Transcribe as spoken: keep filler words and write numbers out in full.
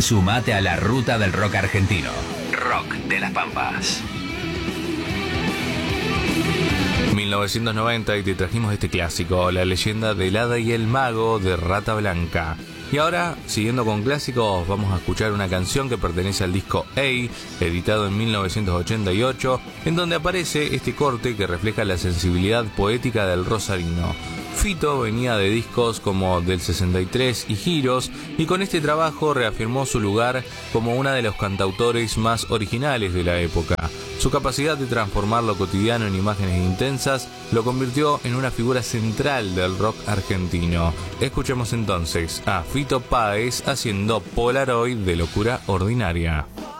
Sumate a la ruta del rock argentino. Rock de las Pampas. mil novecientos noventa y te trajimos este clásico, La leyenda del hada y el mago de Rata Blanca. Y ahora, siguiendo con clásicos, vamos a escuchar una canción que pertenece al disco A, editado en mil novecientos ochenta y ocho, en donde aparece este corte que refleja la sensibilidad poética del rosarino. Fito venía de discos como Del sesenta y tres y Giros, y con este trabajo reafirmó su lugar como uno de los cantautores más originales de la época. Su capacidad de transformar lo cotidiano en imágenes intensas lo convirtió en una figura central del rock argentino. Escuchemos entonces a Fito Páez haciendo Polaroid de locura ordinaria.